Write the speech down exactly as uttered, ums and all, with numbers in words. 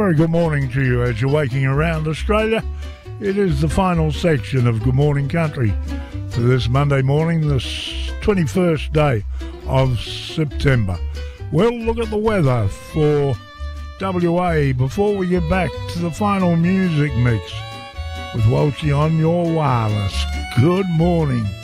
very good morning to you as you're waking around Australia. It is the final section of Good Morning Country for this Monday morning, the twenty-first day of September. We'll look at the weather for W A before we get back to the final music mix with Walshy on your wireless. Good morning.